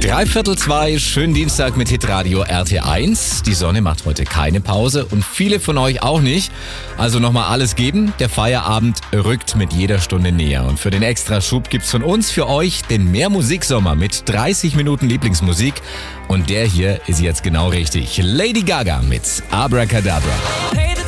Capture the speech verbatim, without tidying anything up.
Dreiviertel zwei, schönen Dienstag mit Hitradio R T eins. Die Sonne macht heute keine Pause und viele von euch auch nicht. Also nochmal alles geben. Der Feierabend rückt mit jeder Stunde näher. Und für den Extraschub gibt's von uns für euch den Mehr Musiksommer mit dreißig Minuten Lieblingsmusik. Und der hier ist jetzt genau richtig. Lady Gaga mit Abracadabra. Hey,